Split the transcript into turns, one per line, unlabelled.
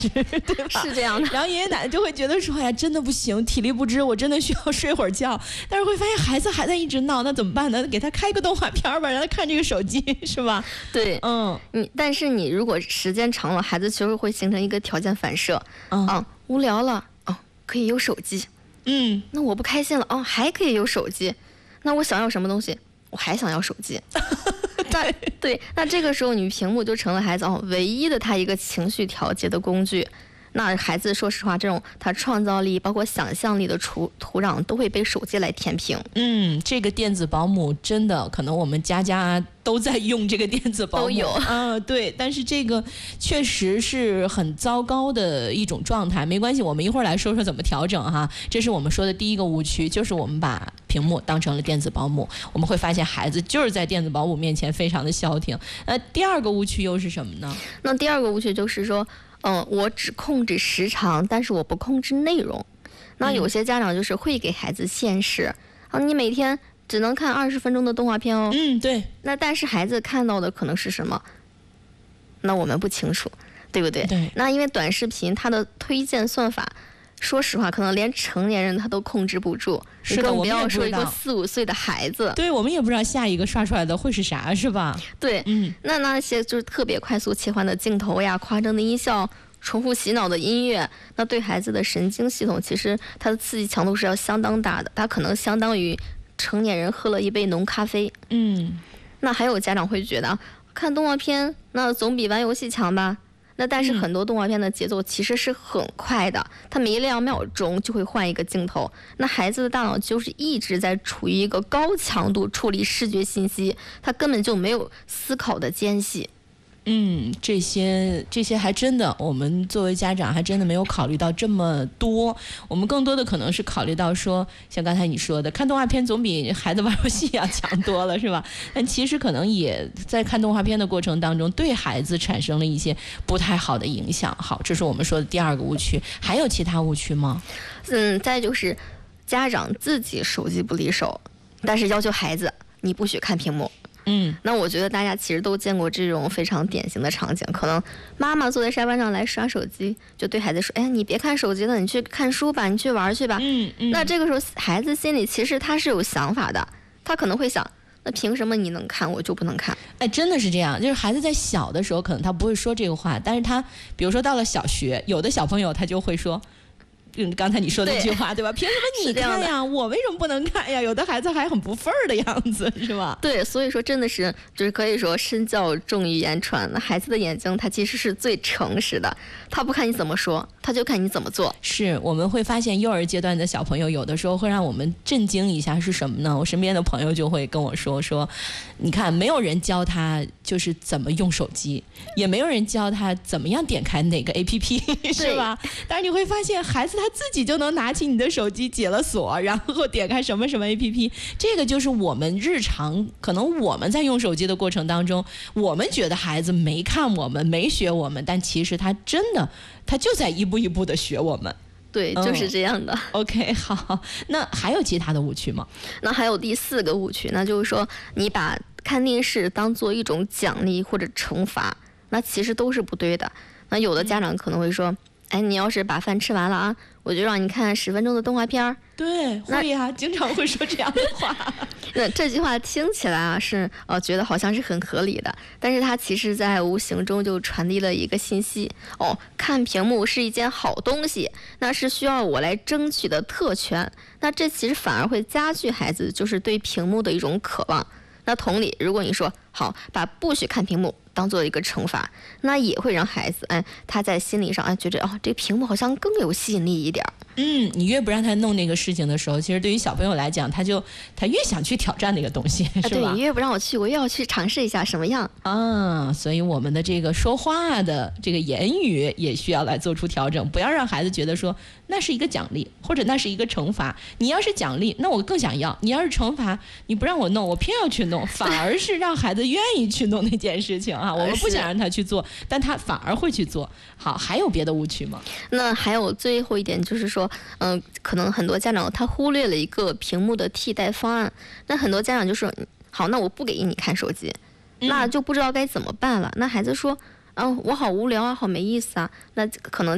对吧？
是这样的。
然后爷爷奶奶就会觉得说，哎呀，真的不行，体力不支，我真的需要睡会儿觉。但是会发现孩子还在一直闹，那怎么办呢？给他开个动画片吧，让他看这个手机，是吧？
对，但是你如果时间长了，孩子其实会形成一个条件反射，无聊了，可以有手机，那我不开心了，还可以有手机，那我想要什么东西，我还想要手机。对，那这个时候你屏幕就成了孩子唯一的他一个情绪调节的工具。那孩子说实话，这种他创造力包括想象力的土壤都会被手机来填平。
这个电子保姆真的可能我们家家都在用这个电子保姆，
都有
对，但是这个确实是很糟糕的一种状态。没关系，我们一会儿来说说怎么调整哈。这是我们说的第一个误区，就是我们把屏幕当成了电子保姆，我们会发现孩子就是在电子保姆面前非常的消停。第二个误区又是什么呢？
那第二个误区就是说，我只控制时长，但是我不控制内容。那有些家长就是会给孩子限时，你每天只能看20分钟的动画片哦。
对。
那但是孩子看到的可能是什么？那我们不清楚，对不对？
对。
那因为短视频它的推荐算法，说实话，可能连成年人他都控制不住，更不要说一个4、5岁的孩子。
对，我们也不知道下一个刷出来的会是啥，是吧？
对，那些就是特别快速切换的镜头呀、夸张的音效、重复洗脑的音乐，那对孩子的神经系统其实它的刺激强度是要相当大的，它可能相当于成年人喝了一杯浓咖啡。那还有家长会觉得看动画片那总比玩游戏强吧？那但是很多动画片的节奏其实是很快的，它每2秒钟就会换一个镜头，那孩子的大脑就是一直在处于一个高强度处理视觉信息，他根本就没有思考的间隙。
这些还真的，我们作为家长还真的没有考虑到这么多。我们更多的可能是考虑到说，像刚才你说的，看动画片总比孩子玩游戏要强多了，是吧？但其实可能也在看动画片的过程当中，对孩子产生了一些不太好的影响。好，这是我们说的第二个误区。还有其他误区吗？
再就是家长自己手机不离手，但是要求孩子你不许看屏幕。那我觉得大家其实都见过这种非常典型的场景，可能妈妈坐在沙发上来刷手机，就对孩子说，你别看手机了，你去看书吧，你去玩去吧。那这个时候孩子心里其实他是有想法的，他可能会想，那凭什么你能看我就不能看？
真的是这样，就是孩子在小的时候可能他不会说这个话，但是他比如说到了小学，有的小朋友他就会说，刚才你说的那句话，对吧？凭什么你看呀？我为什么不能看呀？有的孩子还很不忿儿的样子，是吧？
对，所以说真的是就是可以说身教重于言传。孩子的眼睛他其实是最诚实的，他不看你怎么说，他就看你怎么做。
是，我们会发现幼儿阶段的小朋友有的时候会让我们震惊一下，是什么呢？我身边的朋友就会跟我说，你看没有人教他就是怎么用手机，也没有人教他怎么样点开哪个 APP， 是吧？但是你会发现孩子他自己就能拿起你的手机解了锁，然后点开什么什么 APP， 这个就是我们日常可能我们在用手机的过程当中，我们觉得孩子没看我们没学我们，但其实他真的他就在一步一步的学我们。
对，就是这样的。
OK， 好，那还有其他的误区吗？
那还有第4个误区，那就是说你把看电视当做一种奖励或者惩罚，那其实都是不对的。那有的家长可能会说，你要是把饭吃完了啊，我就让你看10分钟的动画片。
对，会呀，经常会说这样的话。
那这句话听起来啊是觉得好像是很合理的，但是它其实在无形中就传递了一个信息，看屏幕是一件好东西，那是需要我来争取的特权。那这其实反而会加剧孩子就是对屏幕的一种渴望。那同理，如果你说好把不许看屏幕当做一个惩罚，那也会让孩子他在心理上觉得这个屏幕好像更有吸引力一点。
你越不让他弄那个事情的时候，其实对于小朋友来讲，他越想去挑战那个东西，是吧？
对，你越不让我去，我越要去尝试一下什么样
所以我们的这个说话的这个言语也需要来做出调整，不要让孩子觉得说那是一个奖励，或者那是一个惩罚。你要是奖励，那我更想要；你要是惩罚，你不让我弄，我偏要去弄，反而是让孩子愿意去弄那件事情啊。我们不想让他去做，但他反而会去做。好，还有别的误区吗？
那还有最后一点就是说，可能很多家长他忽略了一个屏幕的替代方案。那很多家长就说，好，那我不给你看手机，那就不知道该怎么办了。那孩子说，我好无聊啊，好没意思啊。那可能